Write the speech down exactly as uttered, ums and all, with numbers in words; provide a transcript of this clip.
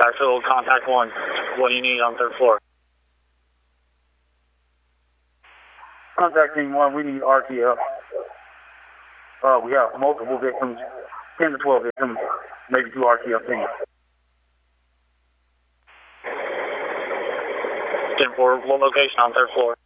Actual contact one. What do you need on third floor? Contact team one, we need R T F. Uh, we have multiple victims, ten to twelve victims, maybe two R T F teams. ten four, what location on third floor?